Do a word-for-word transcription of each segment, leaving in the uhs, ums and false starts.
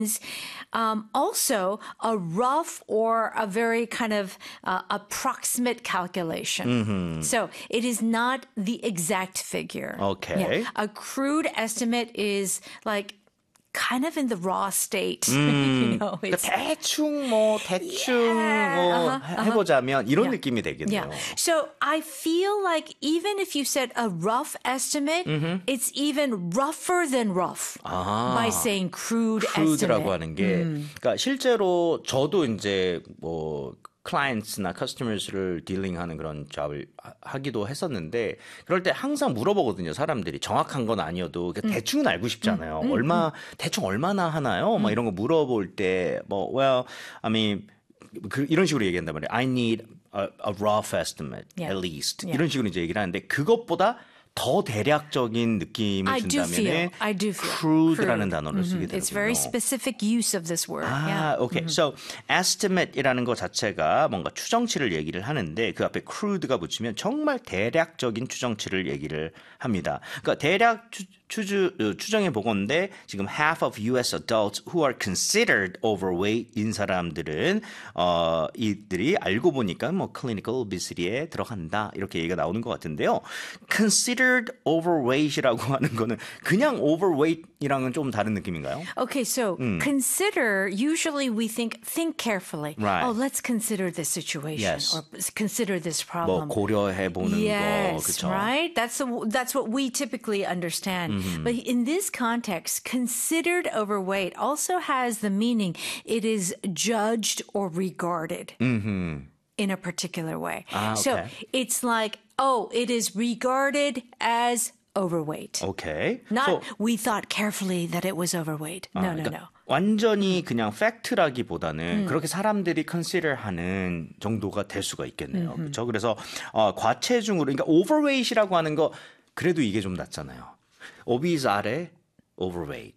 Um, also, a rough or a very kind of uh, approximate calculation. Mm-hmm. So it is not the exact figure. Okay. Yeah. A crude estimate is like kind of in the raw state. you know, 그러니까 it's, 대충 뭐 대충 Yeah, 뭐 uh-huh, 해보자면 이런 Yeah. 느낌이 되겠네요. Yeah. So I feel like even if you said a rough estimate, Mm-hmm. it's even rougher than rough 아. by saying crude crude라고 estimate. 하는 게, 그러니까 실제로 저도 이제 뭐 클라이언트나 커스터머스를 딜링하는 그런 잡을 하기도 했었는데 그럴 때 항상 물어보거든요. 사람들이 정확한 건 아니어도 음. 대충은 알고 싶잖아요. 음, 얼마 음. 대충 얼마나 하나요? 막 이런 거 물어볼 때 뭐 well, I mean 그, 이런 식으로 얘기한단 말이에요. I need a, a rough estimate Yeah. at least Yeah. 이런 식으로 이제 얘기를 하는데 그것보다 더 대략적인 느낌을 I do 준다면 feel, I do feel. crude라는 Crude. 단어를 쓰게 되거든요. It's very specific use of this word. 아, yeah. 오케이. So, estimate이라는 것 자체가 뭔가 추정치를 얘기를 하는데 그 앞에 crude가 붙이면 정말 대략적인 추정치를 얘기를 합니다. 그러니까 대략 추, 추주, 추정해 보건데 지금 half of U S adults who are considered overweight인 사람들은 어, 이들이 알고 보니까 뭐 clinical obesity에 들어간다 이렇게 얘기가 나오는 것 같은데요. considered overweight이라고 하는 거는 그냥 overweight이랑은 좀 다른 느낌인가요? Okay, so consider, usually we think, think carefully. Right. Oh, let's consider this situation Yes. or consider this 뭐 problem. 고려해 보는 Yes, 거, 그렇죠? right? That's the, that's what we typically understand. Mm-hmm. But in this context, considered overweight also has the meaning it is judged or regarded mm-hmm. in a particular way. Ah, okay. So it's like, oh, it is regarded as overweight. Okay. Not so, we thought carefully that it was overweight. No, 아, no, 그러니까 no. 완전히 그냥 팩트라기보다는 음. 그렇게 사람들이 컨시더하는 정도가 될 수가 있겠네요. 음흠. 그렇죠? 그래서 어, 과체중으로 그러니까 overweight이라고 하는 거 그래도 이게 좀 낫잖아요. obese 아래 overweight.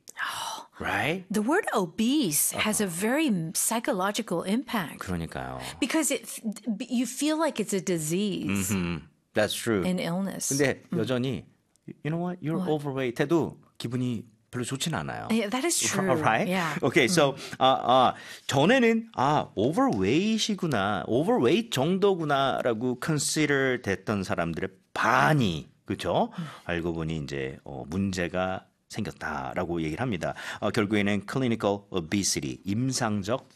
Right? The word obese has a very psychological impact. 그러니까요. Because it, you feel like it's a disease. Mm-hmm. That's true. An illness. 근데 여전히 you know what? You're what? overweight 해도 기분이 별로 좋진 않아요. Yeah, that is true. Right? Yeah. Okay, so 아, 아, 전에는 아, overweight이구나, overweight 정도구나라고 consider 됐던 사람들의 반이 그렇죠? 음. 알고 보니 이제 어, 문제가 생겼다라고 얘기를 합니다. 어, 결국에는 clinical obesity, 임상적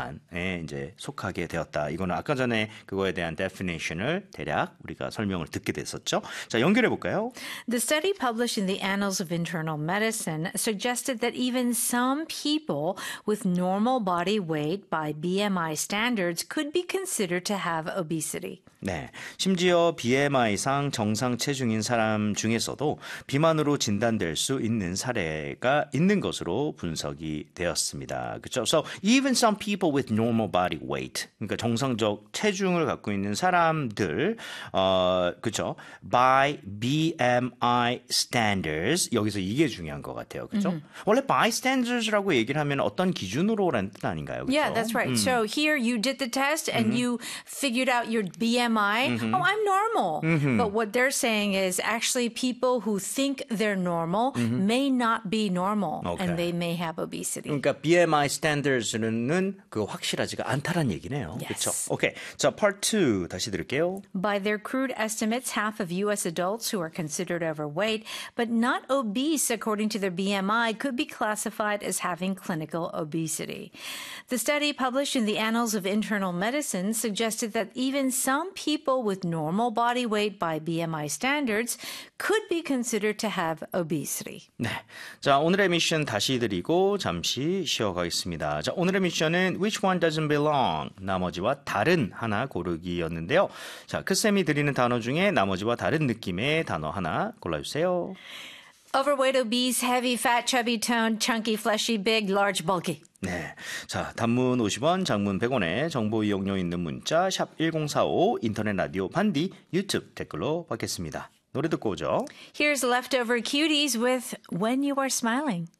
비만에 이제 속하게 되었다. 이거는 아까 전에 그거에 대한 definition을 대략 우리가 설명을 듣게 됐었죠. 자, 연결해 볼까요? The study published in the Annals of Internal Medicine suggested that even some people with normal body weight by B M I standards could be considered to have obesity. 네, 심지어 비엠아이상 정상 체중인 사람 중에서도 비만으로 진단될 수 있는 사례가 있는 것으로 분석이 되었습니다. 그렇죠? So even some people with normal body weight, 그러니까 정상적 체중을 갖고 있는 사람들, 어, 그렇죠? By B M I standards, 여기서 이게 중요한 것 같아요. 그렇죠? Mm-hmm. 원래 bystanders라고 얘기를 하면 어떤 기준으로라는 뜻 아닌가요? 그렇죠? Yeah, that's right. 음. So here you did the test and mm-hmm. you figured out your B M I. Mm-hmm. Oh, I'm normal. Mm-hmm. But what they're saying is actually people who think they're normal mm-hmm. may not be normal okay. and they may have obesity. 그러니까 B M I standards는 그 확실하지가 않다란 얘기네요. Yes. 그렇죠? 오케이. 자, part two 다시 들을게요. By their crude estimates, half of U S adults who are considered overweight but not obese according to their B M I could be classified as having clinical obesity. The study published in the Annals of Internal Medicine suggested that even some people with normal body weight by B M I standards could be considered to have obesity. 네. 자, 오늘의 미션 다시 드리고 잠시 쉬어가겠습니다. 자, 오늘의 미션은 which one doesn't belong? 나머지와 다른 하나 고르기였는데요. 자, 크쌤이 드리는 단어 중에 나머지와 다른 느낌의 단어 하나 골라주세요. Overweight, obese, heavy, fat, chubby, toned, chunky, fleshy, big, large, bulky. 네. 자, 단문 오십 원, 장문 백 원에 정보 이용료 있는 문자 샵 일공사오 인터넷 라디오 반디 유튜브 댓글로 받겠습니다. 노래 듣고 오죠. Here's Leftover Cuties with When You Are Smiling.